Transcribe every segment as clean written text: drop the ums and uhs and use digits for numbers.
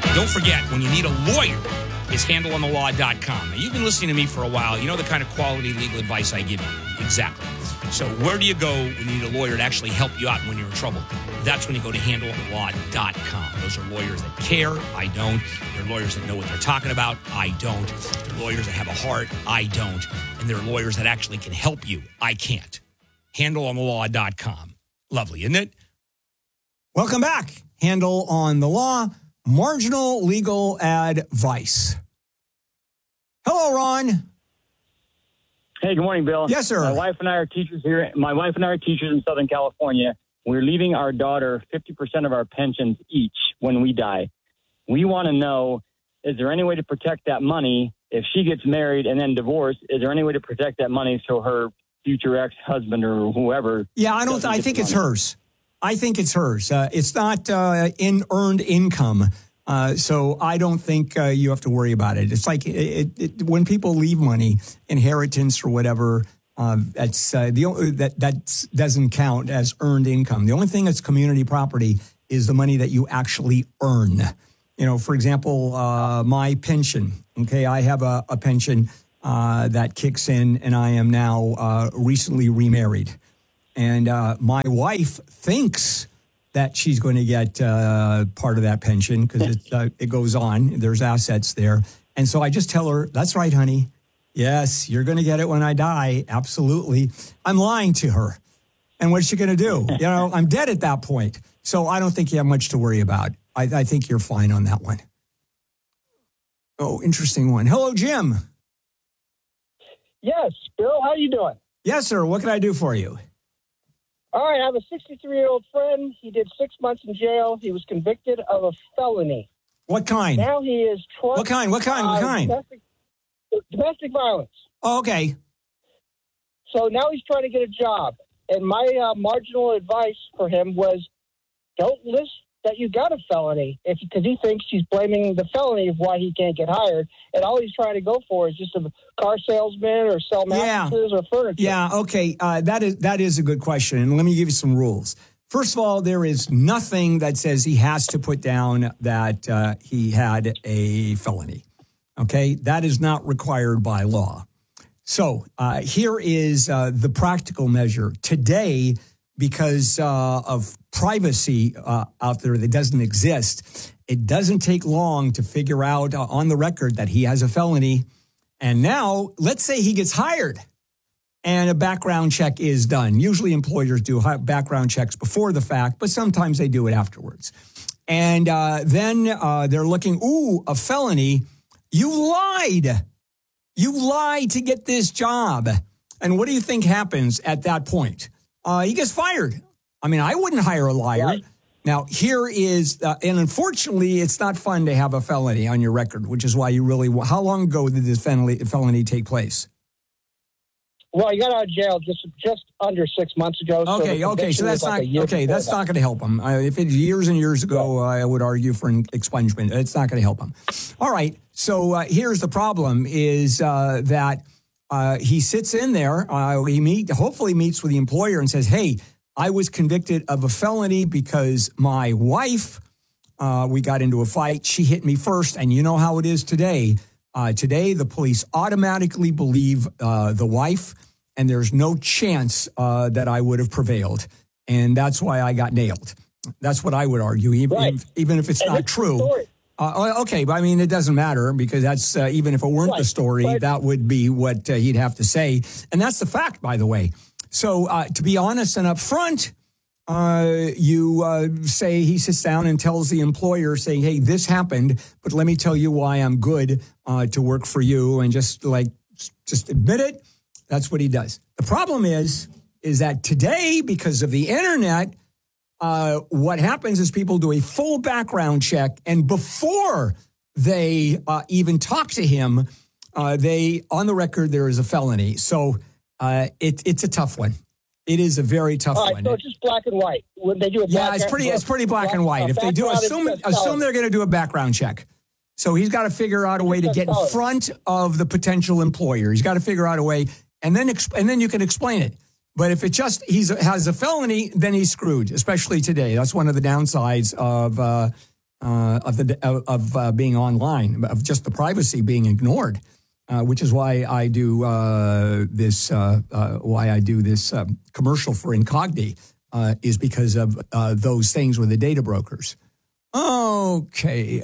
Don't forget, when you need a lawyer, is handleonthelaw.com. Now, you've been listening to me for a while. You know the kind of quality legal advice I give you. Exactly. So where do you go when you need a lawyer to actually help you out when you're in trouble? That's when you go to handleonthelaw.com. Those are lawyers that care. I don't. They're lawyers that know what they're talking about. I don't. They're lawyers that have a heart. I don't. And they're lawyers that actually can help you. I can't. Handleonthelaw.com. Lovely, isn't it? Welcome back. Handle on the Law. Marginal legal advice. Hello, Ron. Hey, good morning, Bill. Yes, sir. My wife and I are teachers here. My wife and I are teachers in Southern California. We're leaving our daughter 50% of our pensions each when we die. We want to know, is there any way to protect that money if she gets married and then divorced? Is there any way to protect that money so her future ex-husband or whoever? Yeah, I think it's hers. I think it's hers. It's not earned income. So I don't think you have to worry about it. It's like when people leave money, inheritance or whatever, that doesn't count as earned income. The only thing that's community property is the money that you actually earn. You know, for example, my pension. Okay, I have a pension that kicks in, and I am now recently remarried. And my wife thinks that she's going to get part of that pension because it goes on. There's assets there. And so I just tell her, that's right, honey. Yes, you're going to get it when I die. Absolutely. I'm lying to her. And what's she going to do? You know, I'm dead at that point. So I don't think you have much to worry about. I think you're fine on that one. Oh, interesting one. Hello, Jim. Yes, Bill, how you doing? Yes, sir. What can I do for you? All right, I have a 63-year-old friend. He did 6 months in jail. He was convicted of a felony. What kind? Now he is... What kind? Domestic violence. Oh, okay. So now he's trying to get a job. And my marginal advice for him was, don't list that you got a felony, because he thinks he's blaming the felony of why he can't get hired. And all he's trying to go for is just a car salesman or sell mattresses or furniture. Yeah, okay. That is a good question. And let me give you some rules. First of all, there is nothing that says he has to put down that he had a felony. Okay? That is not required by law. So here is the practical measure. Today, because of privacy out there that doesn't exist, it doesn't take long to figure out on the record that he has a felony. And now, let's say he gets hired and a background check is done. Usually employers do background checks before the fact, but sometimes they do it afterwards. And then they're looking, a felony. You lied. You lied to get this job. And what do you think happens at that point? He gets fired. I mean, I wouldn't hire a liar. Right. Now, here is, and unfortunately, it's not fun to have a felony on your record, which is why you really, how long ago did this felony take place? Well, he got out of jail just under 6 months ago. Okay, so that's not, that's not going to help him. If it's years and years ago, I would argue for an expungement. It's not going to help him. All right, so here's the problem is that he sits in there, hopefully meets with the employer and says, hey, I was convicted of a felony because my wife, we got into a fight. She hit me first. And you know how it is today. Today, the police automatically believe the wife, and there's no chance that I would have prevailed. And that's why I got nailed. That's what I would argue, even if it's not true. Okay, but I mean, it doesn't matter because that's, even if it weren't the story, that would be what he'd have to say. And that's the fact, by the way. So to be honest and upfront, you say he sits down and tells the employer saying, hey, this happened, but let me tell you why I'm good to work for you. And just admit it. That's what he does. The problem is that today, because of the internet, what happens is people do a full background check. And before they even talk to him, on the record, there is a felony. So it's a tough one. It is a very tough one. So it's just black and white. When they do it's pretty black and white. If they do, assume they're going to do a background check. So he's got to figure out a way to get in front of the potential employer. He's got to figure out a way, and then you can explain it. But if it just has a felony, then he's screwed. Especially today, that's one of the downsides of being online, of just the privacy being ignored, which is why I do this commercial for Incogni, is because of those things with the data brokers. Okay.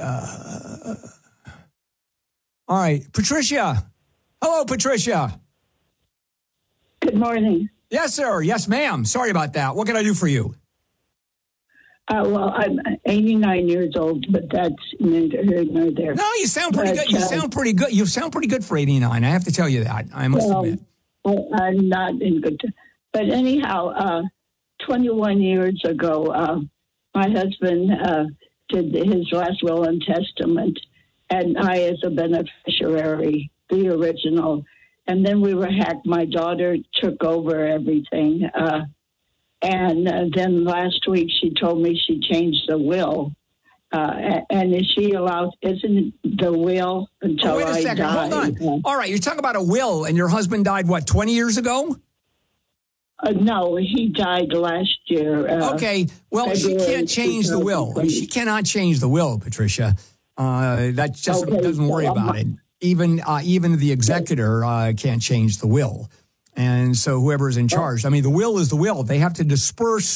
All right, Patricia. Hello, Patricia. Good morning. Yes, sir. Yes, ma'am. Sorry about that. What can I do for you? Well, I'm 89 years old, but that's neither here nor there. No, you sound pretty good. You sound pretty good. You sound pretty good for 89. I have to tell you that. I must admit. I'm not in good. But anyhow, 21 years ago, my husband did his last will and testament, and I, as a beneficiary, the original. And then we were hacked. My daughter took over everything. And then last week she told me she changed the will. And is she allowed, isn't the will until wait a second. die? Hold on. All right, you're talking about a will, and your husband died, what, 20 years ago? No, he died last year. Okay, well, she can't change the will. She cannot change the will, Patricia. That just doesn't worry about it. Even the executor can't change the will. And so whoever's in charge, I mean, the will is the will. They have to disperse